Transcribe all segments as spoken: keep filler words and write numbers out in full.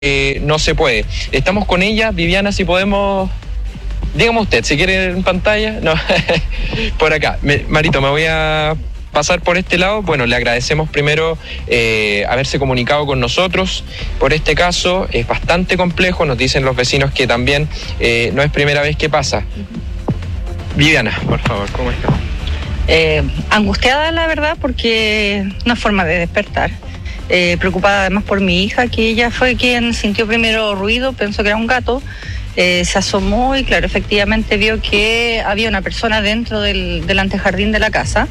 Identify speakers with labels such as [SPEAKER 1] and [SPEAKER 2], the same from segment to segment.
[SPEAKER 1] Eh, no se puede. Estamos con ella, Viviana, si podemos... Dígame usted, si quiere en pantalla. No, por acá. Me, Marito, me voy a pasar por este lado. Bueno, le agradecemos primero eh, haberse comunicado con nosotros por este caso. Es bastante complejo, nos dicen los vecinos que también eh, no es primera vez que pasa. Viviana, por favor, ¿cómo está?
[SPEAKER 2] Eh, angustiada, la verdad, porque no es forma de despertar. Eh, preocupada además por mi hija, que ella fue quien sintió primero ruido, pensó que era un gato, eh, se asomó y claro, efectivamente vio que había una persona dentro del, del antejardín de la casa.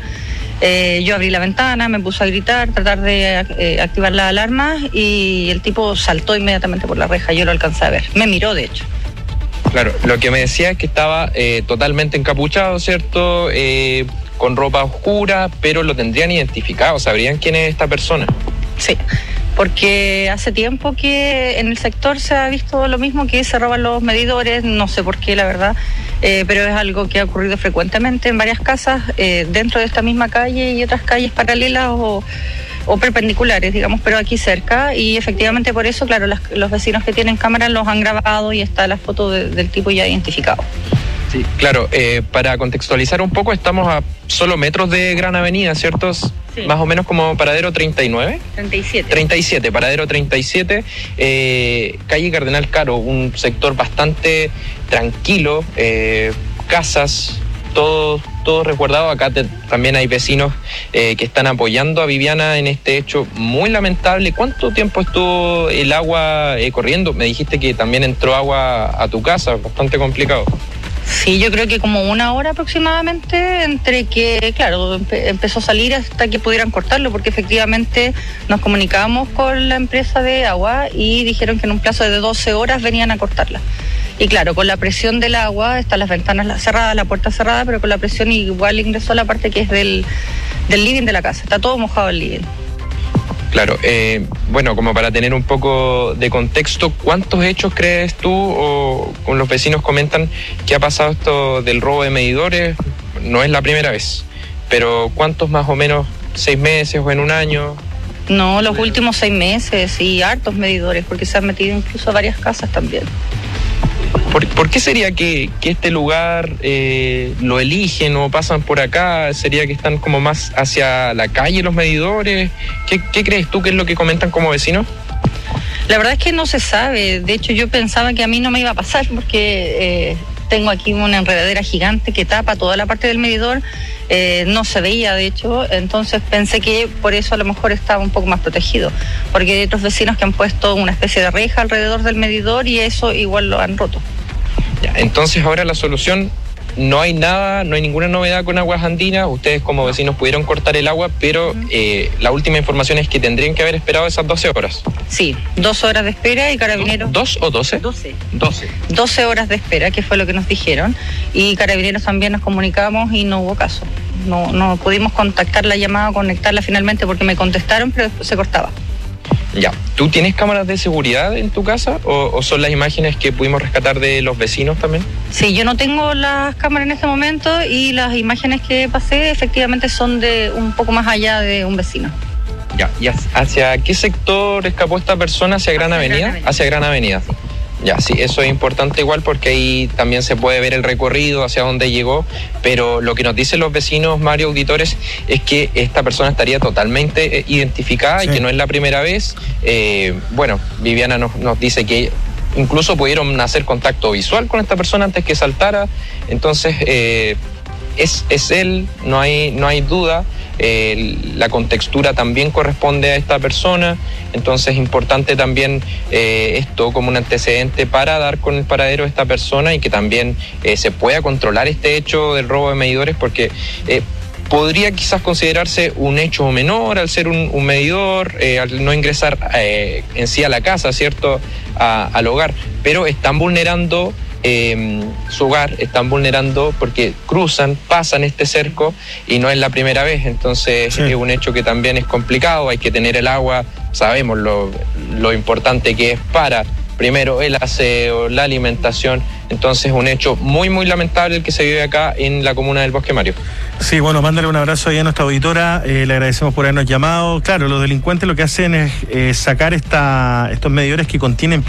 [SPEAKER 2] Eh, yo abrí la ventana, me puse a gritar, tratar de eh, activar las alarmas y el tipo saltó inmediatamente por la reja, yo lo alcancé a ver, me miró de hecho.
[SPEAKER 1] Claro, lo que me decía es que estaba eh, totalmente encapuchado, ¿cierto? Eh, con ropa oscura, pero lo tendrían identificado, ¿sabrían quién es esta persona?
[SPEAKER 2] Sí, porque hace tiempo que en el sector se ha visto lo mismo, que se roban los medidores, no sé por qué la verdad, eh, pero es algo que ha ocurrido frecuentemente en varias casas eh, dentro de esta misma calle y otras calles paralelas o, o perpendiculares, digamos, pero aquí cerca, y efectivamente por eso, claro, las, los vecinos que tienen cámaras los han grabado y está la foto de, del tipo ya identificado.
[SPEAKER 1] Sí, claro, eh, para contextualizar un poco, estamos a solo metros de Gran Avenida, ¿cierto? Sí. Más o menos como paradero treinta y nueve.
[SPEAKER 2] treinta y siete.
[SPEAKER 1] treinta y siete, paradero treinta y siete, eh, calle Cardenal Caro, un sector bastante tranquilo, eh, casas, todo, todo resguardado. Acá te, también hay vecinos eh, que están apoyando a Viviana en este hecho muy lamentable. ¿Cuánto tiempo estuvo el agua eh, corriendo? Me dijiste que también entró agua a tu casa, bastante complicado.
[SPEAKER 2] Sí, yo creo que como una hora aproximadamente, entre que, claro, empe- empezó a salir hasta que pudieran cortarlo, porque efectivamente nos comunicamos con la empresa de agua y dijeron que en un plazo de doce horas venían a cortarla. Y claro, con la presión del agua, están las ventanas cerradas, la puerta cerrada, pero con la presión igual ingresó la parte que es del, del living de la casa, está todo mojado el living.
[SPEAKER 1] Claro, eh, bueno, como para tener un poco de contexto, ¿cuántos hechos crees tú o con los vecinos comentan que ha pasado esto del robo de medidores? No es la primera vez, pero ¿cuántos más o menos? ¿Seis meses o en un año?
[SPEAKER 2] No, los últimos seis meses y hartos medidores, porque se han metido incluso a varias casas también.
[SPEAKER 1] ¿Por, ¿Por qué sería que, que este lugar eh, lo eligen o pasan por acá? ¿Sería que están como más hacia la calle los medidores? ¿Qué, qué crees tú que es lo que comentan como vecinos?
[SPEAKER 2] La verdad es que no se sabe. De hecho, yo pensaba que a mí no me iba a pasar porque eh, tengo aquí una enredadera gigante que tapa toda la parte del medidor. Eh, no se veía, de hecho, entonces pensé que por eso a lo mejor estaba un poco más protegido, porque hay otros vecinos que han puesto una especie de reja alrededor del medidor y eso igual lo han roto.
[SPEAKER 1] Ya, entonces ahora la solución, no hay nada, no hay ninguna novedad con Aguas Andinas. Ustedes como vecinos pudieron cortar el agua, pero eh, la última información es que tendrían que haber esperado esas doce horas.
[SPEAKER 2] Sí, doce horas de espera y Carabineros...
[SPEAKER 1] ¿Dos o doce?
[SPEAKER 2] doce.
[SPEAKER 1] doce.
[SPEAKER 2] doce horas de espera, que fue lo que nos dijeron, y Carabineros también nos comunicamos y no hubo caso. No, no pudimos contactar la llamada, conectarla finalmente porque me contestaron, pero después se cortaba.
[SPEAKER 1] Ya, ¿tú tienes cámaras de seguridad en tu casa o, o son las imágenes que pudimos rescatar de los vecinos también?
[SPEAKER 2] Sí, yo no tengo las cámaras en este momento y las imágenes que pasé efectivamente son de un poco más allá de un vecino.
[SPEAKER 1] Ya, ¿y hacia qué sector escapó esta persona? ¿Hacia Gran Avenida?
[SPEAKER 2] Gran Avenida.
[SPEAKER 1] Hacia Gran Avenida.
[SPEAKER 2] Sí.
[SPEAKER 1] Ya, sí, eso es importante igual porque ahí también se puede ver el recorrido hacia dónde llegó, pero lo que nos dicen los vecinos, Mario, auditores, es que esta persona estaría totalmente eh, identificada, sí, y que no es la primera vez. Eh, bueno, Viviana nos, nos dice que incluso pudieron hacer contacto visual con esta persona antes que saltara, entonces eh, es, es él, no hay, no hay duda. Eh, la contextura también corresponde a esta persona, entonces es importante también eh, esto como un antecedente para dar con el paradero de esta persona y que también eh, se pueda controlar este hecho del robo de medidores, porque eh, podría quizás considerarse un hecho menor al ser un, un medidor, eh, al no ingresar eh, en sí a la casa, ¿cierto?, a, al hogar, pero están vulnerando Eh, su hogar, están vulnerando porque cruzan, pasan este cerco y no es la primera vez, entonces sí, es un hecho que también es complicado, hay que tener el agua, sabemos lo, lo importante que es para, primero el aseo, la alimentación. Entonces, un hecho muy, muy lamentable el que se vive acá en la comuna del Bosque Mario.
[SPEAKER 3] Sí, bueno, mándale un abrazo ahí a nuestra auditora, eh, le agradecemos por habernos llamado. Claro, los delincuentes lo que hacen es eh, sacar esta, estos medidores que contienen